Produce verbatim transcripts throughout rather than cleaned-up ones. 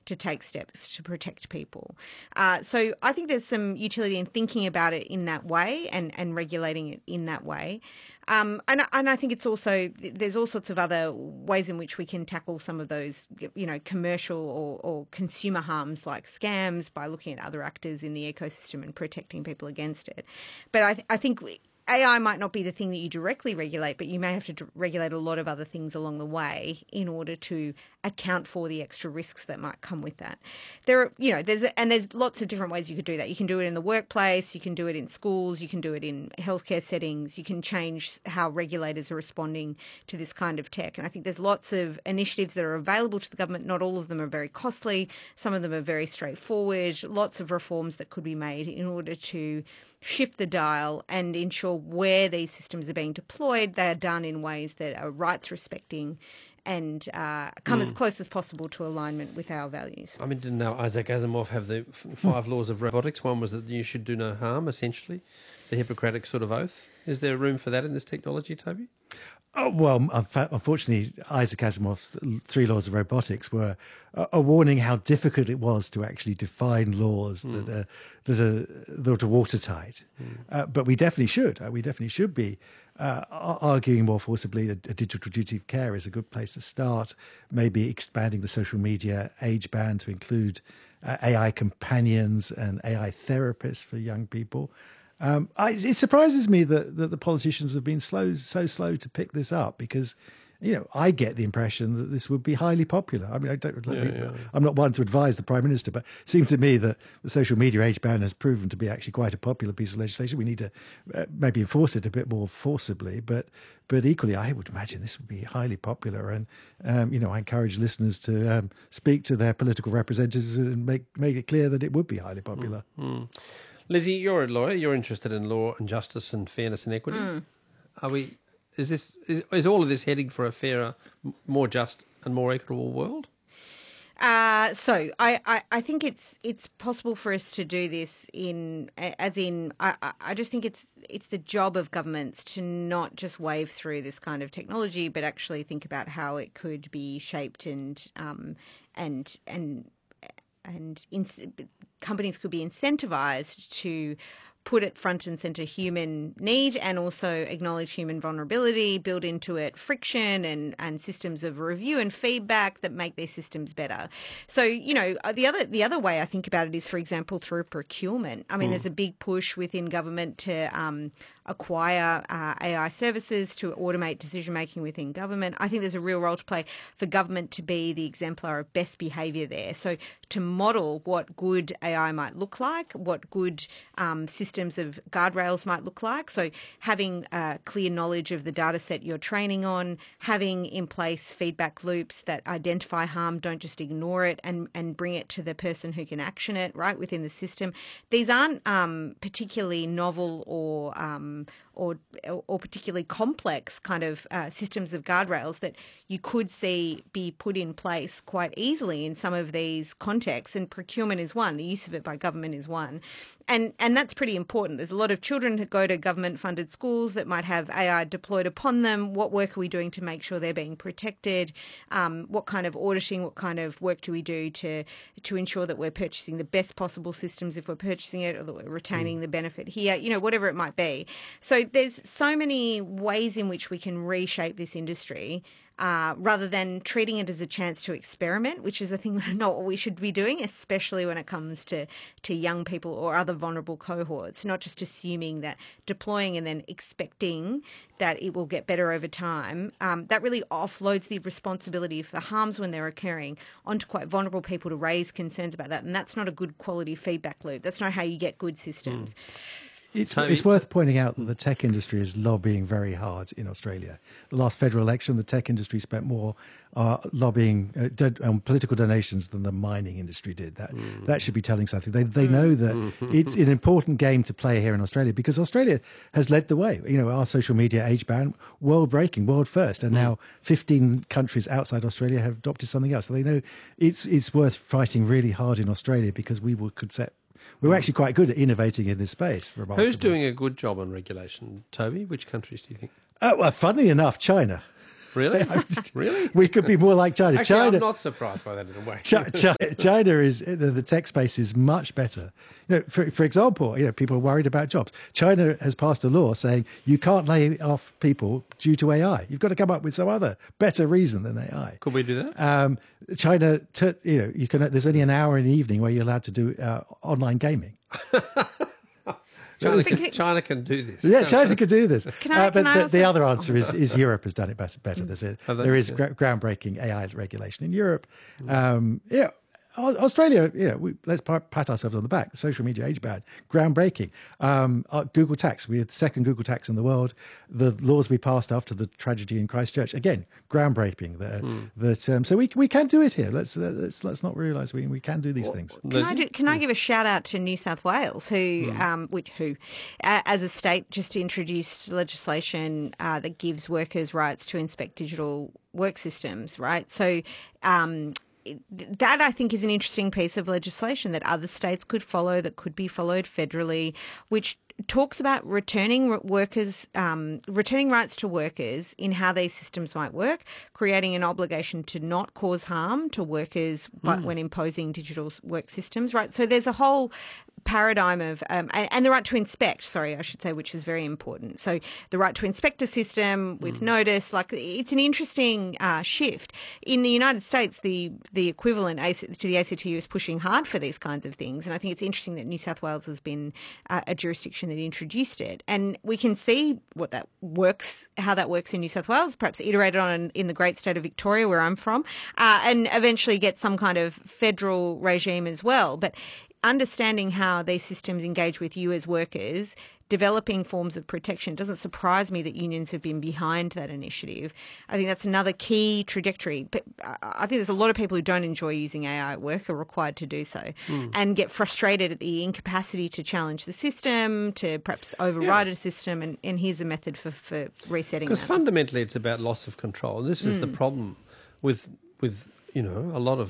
to take steps to protect people. Uh, so I think there's some utility in thinking about it in that way and, and regulating it in that way. Um, and, and I think it's also, there's all sorts of other ways in which we can tackle some of those, you know, commercial or, or consumer harms like scams by looking at other actors in the ecosystem and protecting people against it. But I, th- I think we, A I might not be the thing that you directly regulate, but you may have to d- regulate a lot of other things along the way in order to account for the extra risks that might come with that. There are, you know, there's and there's lots of different ways you could do that. You can do it in the workplace, you can do it in schools, you can do it in healthcare settings, you can change how regulators are responding to this kind of tech. And I think there's lots of initiatives that are available to the government. Not all of them are very costly. Some of them are very straightforward. Lots of reforms that could be made in order to shift the dial and ensure where these systems are being deployed, they are done in ways that are rights respecting and uh, come mm. as close as possible to alignment with our values. I mean, didn't now Isaac Asimov have the f- five laws of robotics? One was that you should do no harm, essentially, the Hippocratic sort of oath. Is there room for that in this technology, Toby? Oh, well, unfortunately, Isaac Asimov's three laws of robotics were a warning how difficult it was to actually define laws mm. that are that are that are watertight. Mm. Uh, but we definitely should. Uh, we definitely should be uh, arguing more forcibly that a digital duty of care is a good place to start. Maybe expanding the social media age band to include uh, A I companions and A I therapists for young people. Um, I, it surprises me that, that the politicians have been slow, so slow to pick this up because, you know, I get the impression that this would be highly popular. I mean, I don't, yeah, me, yeah. I'm not one to advise the Prime Minister, but it seems to me that the social media age ban has proven to be actually quite a popular piece of legislation. We need to uh, maybe enforce it a bit more forcibly, but but equally, I would imagine this would be highly popular. And, um, you know, I encourage listeners to um, speak to their political representatives and make, make it clear that it would be highly popular. Mm-hmm. Lizzie, you're a lawyer. You're interested in law and justice and fairness and equity. Mm. Are we? Is this? Is, is all of this heading for a fairer, more just, and more equitable world? Uh, so I, I, I think it's it's possible for us to do this in as in I, I just think it's it's the job of governments to not just wave through this kind of technology, but actually think about how it could be shaped and um and and. and in, companies could be incentivized to put it front and center human need and also acknowledge human vulnerability, build into it friction and, and systems of review and feedback that make these systems better. So, you know, the other the other way I think about it is, for example, through procurement. I mean, mm. there's a big push within government to um, acquire uh, A I services to automate decision-making within government. I think there's a real role to play for government to be the exemplar of best behaviour there. So to model what good A I might look like, what good um, systems of guardrails might look like. So having uh, clear knowledge of the data set you're training on, having in place feedback loops that identify harm, don't just ignore it and, and bring it to the person who can action it, right, within the system. These aren't um, particularly novel or um, or or particularly complex kind of uh, systems of guardrails that you could see be put in place quite easily in some of these contexts, and procurement is one, the use of it by government is one. And and that's pretty important. There's a lot of children that go to government-funded schools that might have A I deployed upon them. What work are we doing to make sure they're being protected? Um, what kind of auditing, what kind of work do we do to to ensure that we're purchasing the best possible systems if we're purchasing it, or that we're retaining mm. the benefit here, you know, whatever it might be. So there's so many ways in which we can reshape this industry uh, rather than treating it as a chance to experiment, which is, I think, not what we should be doing, especially when it comes to, to young people or other vulnerable cohorts, not just assuming that deploying and then expecting that it will get better over time. Um, that really offloads the responsibility for harms when they're occurring onto quite vulnerable people to raise concerns about that. And that's not a good quality feedback loop. That's not how you get good systems. Mm. It's, it's worth pointing out that the tech industry is lobbying very hard in Australia. The last federal election, the tech industry spent more uh, lobbying uh, do- um, political donations than the mining industry did. That mm. that should be telling something. They they know that it's an important game to play here in Australia because Australia has led the way. You know, our social media age ban, world breaking, world first, and mm. now fifteen countries outside Australia have adopted something else. So they know it's it's worth fighting really hard in Australia because we will, could set. We're actually quite good at innovating in this space. Remarkably. Who's doing a good job on regulation, Toby? Which countries do you think? Uh, well, funnily enough, China. Really? Really? We could be more like China. Actually, China I'm not surprised by that in a way. Chi- Chi- China is the, the tech space is much better. You know, for for example, you know, people are worried about jobs. China has passed a law saying you can't lay off people due to A I. You've got to come up with some other better reason than A I. Could we do that? Um, China, t- you know, you can. There's only an hour in the evening where you're allowed to do uh, online gaming. China, can, China can do this. Yeah, China could do this. Can I- Uh, but can I the, also- the other answer is, is Europe has done it better. better. There's a, Have they? there is Yeah. gra- groundbreaking A I regulation in Europe. Um, yeah, Au- Australia, you know, we, let's pat pat ourselves on the back. The social media age band, groundbreaking. Um, uh, Google tax, we had the second Google tax in the world. The laws we passed after the tragedy in Christchurch, again, groundbreaking. There, Mm. that um, so we we can do it here. Let's let's let's not realise we we can do these things. Can I, do, can I give a shout out to New South Wales, who, um, which who, uh, as a state, just introduced legislation uh, that gives workers rights to inspect digital work systems. Right, so. Um, That, I think, is an interesting piece of legislation that other states could follow, that could be followed federally, which talks about returning workers, um, returning rights to workers in how these systems might work, creating an obligation to not cause harm to workers, but when imposing digital work systems. Right, so there's a whole paradigm of um, and, and the right to inspect, sorry, I should say, which is very important. So the right to inspect a system with mm. notice, like it's an interesting uh, shift. In the United States, the the equivalent to the A C T U is pushing hard for these kinds of things, and I think it's interesting that New South Wales has been uh, a jurisdiction that introduced it, and we can see what that works, how that works in New South Wales, perhaps iterated on in, in the great state of Victoria, where I'm from, uh, and eventually get some kind of federal regime as well. But understanding how these systems engage with you as workers, developing forms of protection, doesn't surprise me that unions have been behind that initiative. I think that's another key trajectory. But I think there's a lot of people who don't enjoy using A I at work are required to do so mm. and get frustrated at the incapacity to challenge the system, to perhaps override yeah. a system. And, and here's a method for, for resetting that. Because fundamentally it's about loss of control. This is mm. the problem with, with, you know, a lot of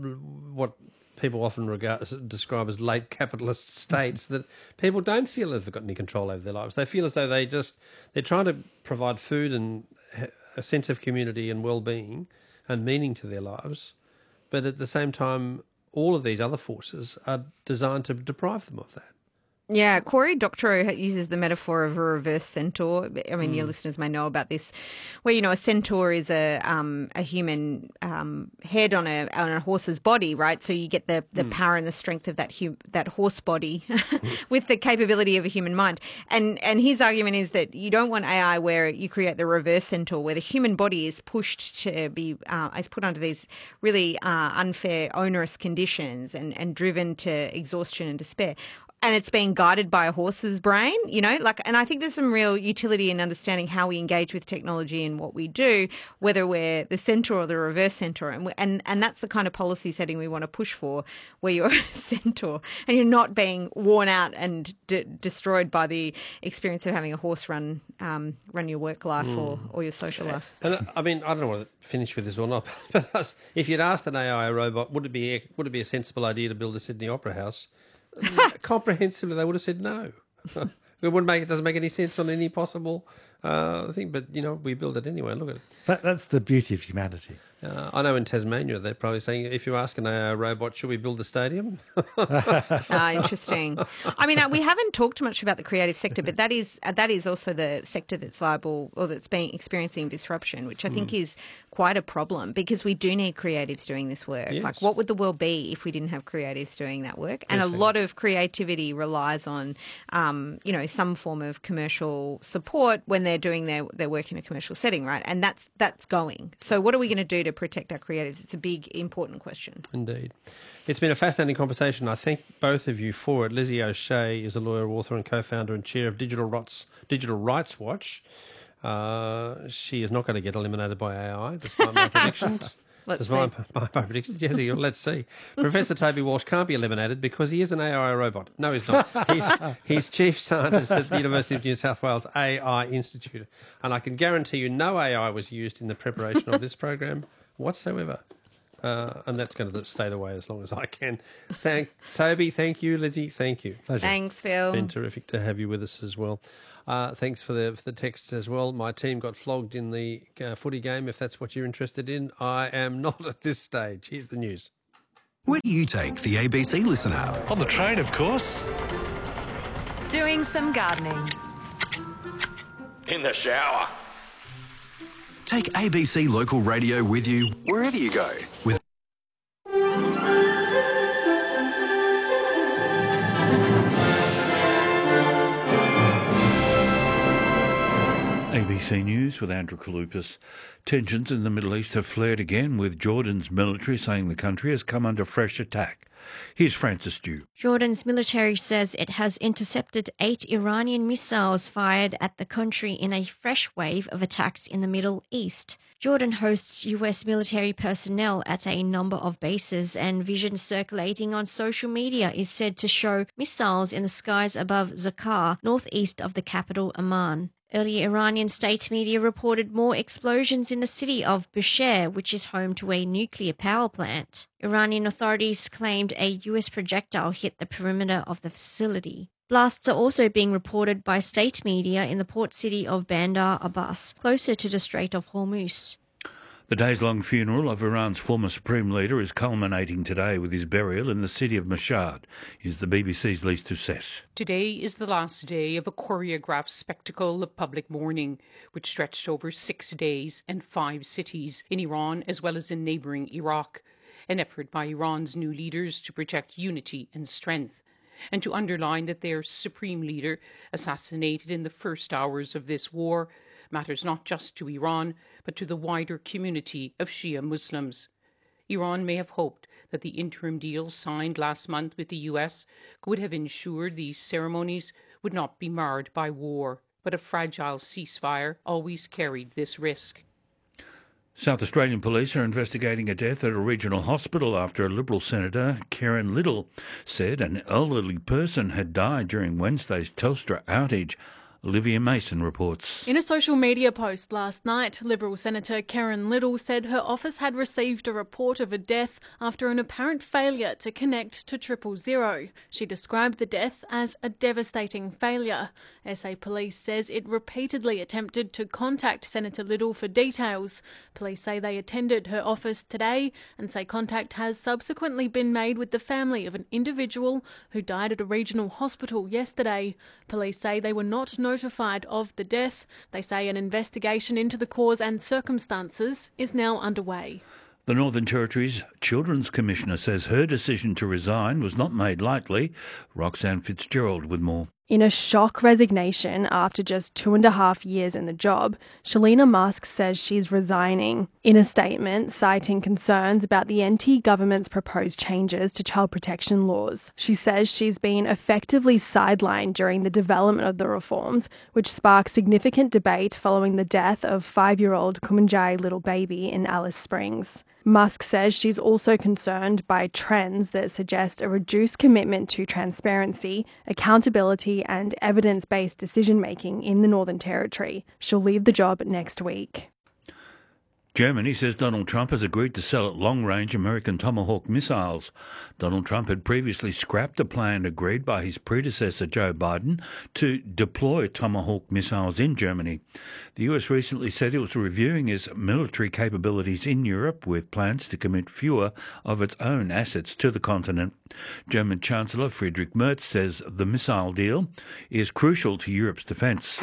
what people often regard, describe as late capitalist states, that people don't feel as they've got any control over their lives. They feel as though they just, they're trying to provide food and a sense of community and well-being and meaning to their lives. But at the same time, all of these other forces are designed to deprive them of that. Yeah, Cory Doctorow uses the metaphor of a reverse centaur. I mean, mm. your listeners may know about this, where, you know, a centaur is a um, a human um, head on a on a horse's body, right? So you get the, the mm. power and the strength of that hum- that horse body with the capability of a human mind. And and his argument is that you don't want A I where you create the reverse centaur, where the human body is pushed to be uh, is put under these really uh, unfair, onerous conditions and, and driven to exhaustion and despair. And it's being guided by a horse's brain, you know, like, and I think there's some real utility in understanding how we engage with technology and what we do, whether we're the centaur or the reverse centaur. And, and, and that's the kind of policy setting we want to push for, where you're a centaur and you're not being worn out and d- destroyed by the experience of having a horse run, um, run your work life mm. or, or your social life. And I mean, I don't know whether to finish with this or not, but if you'd asked an A I robot, would it be, would it be a sensible idea to build a Sydney Opera House? Comprehensively, they would have said no. It wouldn't make, it doesn't make any sense on any possible uh, thing. But you know, we build it anyway. Look at it. That, that's the beauty of humanity. Uh, I know in Tasmania they're probably saying, if you ask an A I robot, should we build a stadium? Ah, interesting. I mean, uh, we haven't talked much about the creative sector, but that is uh, that is also the sector that's liable or that's been experiencing disruption, which I think mm. is quite a problem, because we do need creatives doing this work. Yes. Like, what would the world be if we didn't have creatives doing that work? And yes, a lot of creativity relies on, um, you know, some form of commercial support when they're doing their, their work in a commercial setting, right? And that's that's going. So what are we going to do to protect our creatives? It's a big, important question. Indeed. It's been a fascinating conversation. I thank both of you for it. Lizzie O'Shea is a lawyer, author and co-founder and chair of Digital Rights, Digital Rights Watch. Uh, she is not going to get eliminated by A I, despite my predictions. Let's despite see. My, my predictions. Yes, let's see. Professor Toby Walsh can't be eliminated because he is an A I robot. No, he's not. He's, he's chief scientist at the University of New South Wales A I Institute. And I can guarantee you no A I was used in the preparation of this program whatsoever. uh, and that's going to stay the way as long as I can. Thank Toby, thank you, Lizzie, thank you. Pleasure. Thanks, Phil. Been terrific to have you with us as well. Uh, thanks for the for the texts as well. My team got flogged in the uh, footy game. If that's what you're interested in, I am not at this stage. Here's the news. Where do you take the A B C Listen app? On the train, of course. Doing some gardening. In the shower. Take A B C Local Radio with you wherever you go. With A B C News with Andrew Kalupas. Tensions in the Middle East have flared again, with Jordan's military saying the country has come under fresh attack. Here's Francis Dew. Jordan's military says it has intercepted eight Iranian missiles fired at the country in a fresh wave of attacks in the Middle East. Jordan hosts U S military personnel at a number of bases, and vision circulating on social media is said to show missiles in the skies above Zakar, northeast of the capital Amman. Earlier Iranian state media reported more explosions in the city of Bushehr, which is home to a nuclear power plant. Iranian authorities claimed a U S projectile hit the perimeter of the facility. Blasts are also being reported by state media in the port city of Bandar Abbas, closer to the Strait of Hormuz. The days-long funeral of Iran's former supreme leader is culminating today with his burial in the city of Mashhad. Here's the B B C's Lise Doucet. Today is the last day of a choreographed spectacle of public mourning, which stretched over six days and five cities in Iran as well as in neighbouring Iraq, an effort by Iran's new leaders to project unity and strength, and to underline that their supreme leader, assassinated in the first hours of this war, matters not just to Iran, but to the wider community of Shia Muslims. Iran may have hoped that the interim deal signed last month with the U S would have ensured these ceremonies would not be marred by war, but a fragile ceasefire always carried this risk. South Australian police are investigating a death at a regional hospital after a Liberal Senator, Karen Little, said an elderly person had died during Wednesday's Telstra outage. Olivia Mason reports. In a social media post last night, Liberal Senator Karen Little said her office had received a report of a death after an apparent failure to connect to triple zero. She described the death as a devastating failure. S A Police says it repeatedly attempted to contact Senator Little for details. Police say they attended her office today and say contact has subsequently been made with the family of an individual who died at a regional hospital yesterday. Police say they were not notified of the death. They say an investigation into the cause and circumstances is now underway. The Northern Territory's Children's Commissioner says her decision to resign was not made lightly. Roxanne Fitzgerald with more. In a shock resignation after just two and a half years in the job, Shalina Musk says she's resigning. In a statement citing concerns about the N T government's proposed changes to child protection laws, she says she's been effectively sidelined during the development of the reforms, which sparked significant debate following the death of five-year-old Kumanjai little baby in Alice Springs. Musk says she's also concerned by trends that suggest a reduced commitment to transparency, accountability and evidence-based decision-making in the Northern Territory. She'll leave the job next week. Germany says Donald Trump has agreed to sell it long-range American Tomahawk missiles. Donald Trump had previously scrapped a plan agreed by his predecessor Joe Biden to deploy Tomahawk missiles in Germany. The U S recently said it was reviewing its military capabilities in Europe with plans to commit fewer of its own assets to the continent. German Chancellor Friedrich Merz says the missile deal is crucial to Europe's defence.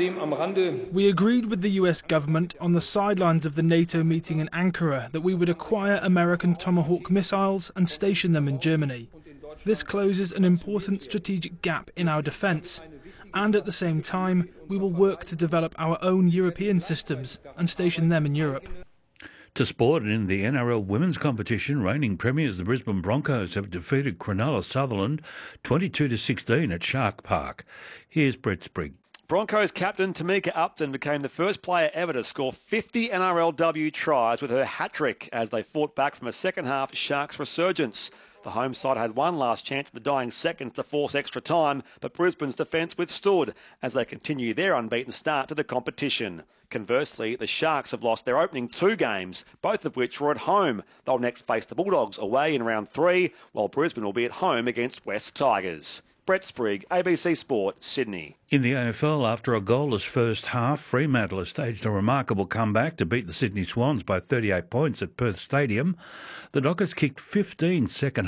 We agreed with the U S government on the sidelines of the NATO meeting in Ankara that we would acquire American Tomahawk missiles and station them in Germany. This closes an important strategic gap in our defence, and at the same time we will work to develop our own European systems and station them in Europe. To sport, in the N R L women's competition, reigning premiers the Brisbane Broncos have defeated Cronulla Sutherland twenty-two to sixteen at Shark Park. Here's Brett Sprigg. Broncos captain Tamika Upton became the first player ever to score fifty N R L W tries with her hat-trick as they fought back from a second-half Sharks resurgence. The home side had one last chance at the dying seconds to force extra time, but Brisbane's defence withstood as they continue their unbeaten start to the competition. Conversely, the Sharks have lost their opening two games, both of which were at home. They'll next face the Bulldogs away in round three, while Brisbane will be at home against West Tigers. Brett Sprigg, A B C Sport, Sydney. In the A F L, after a goalless first half, Fremantle has staged a remarkable comeback to beat the Sydney Swans by thirty-eight points at Perth Stadium. The Dockers kicked fifteen second